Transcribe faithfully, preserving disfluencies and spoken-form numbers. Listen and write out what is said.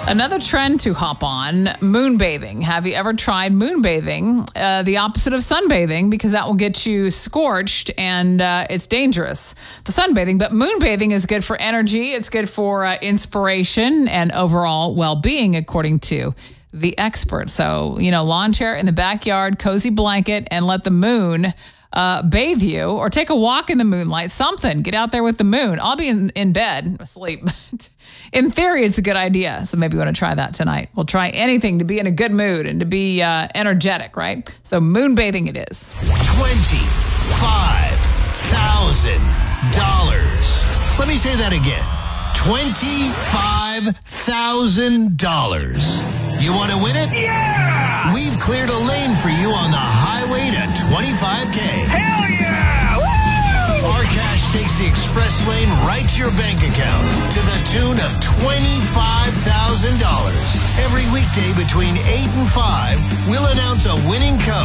Another trend to hop on, moonbathing. Have you ever tried moonbathing? Uh, the opposite of sunbathing, because that will get you scorched and uh, it's dangerous. The sunbathing, but moonbathing is good for energy. It's good for uh, inspiration and overall well-being, according to the expert. So, you know, lawn chair in the backyard, cozy blanket, and let the moon uh, bathe you, or take a walk in the moonlight, something. Get out there with the moon. I'll be in, in bed, asleep. But in theory, it's a good idea. So maybe you want to try that tonight. We'll try anything to be in a good mood and to be uh, energetic, right? So moonbathing it is. twenty-five thousand dollars. Let me say that again. twenty-five thousand dollars. You want to win it? Yeah! We've cleared a lane for you on the highway to twenty-five K. Hell yeah! Woo! Our cash takes the express lane right to your bank account to the tune of twenty-five thousand dollars. Every weekday between eight and five, we'll announce a winning code.